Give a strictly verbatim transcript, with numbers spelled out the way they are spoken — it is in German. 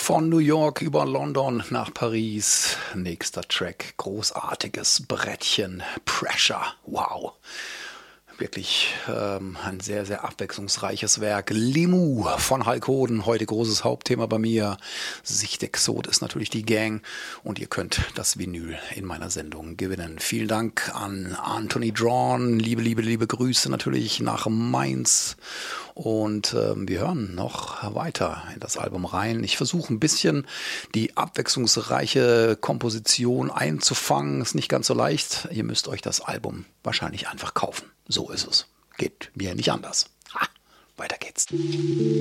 Von New York über London nach Paris. Nächster Track, großartiges Brettchen, Pressure, wow. Wirklich ähm, ein sehr, sehr abwechslungsreiches Werk. Limu von Hulk Hoden, heute großes Hauptthema bei mir. Sichtexot ist natürlich die Gang und ihr könnt das Vinyl in meiner Sendung gewinnen. Vielen Dank an Anthony Drawn, liebe, liebe, liebe Grüße natürlich nach Mainz. Und ähm, wir hören noch weiter in das Album rein. Ich versuche ein bisschen die abwechslungsreiche Komposition einzufangen. Ist nicht ganz so leicht. Ihr müsst euch das Album wahrscheinlich einfach kaufen. So ist es. Geht mir nicht anders. Ha, weiter geht's.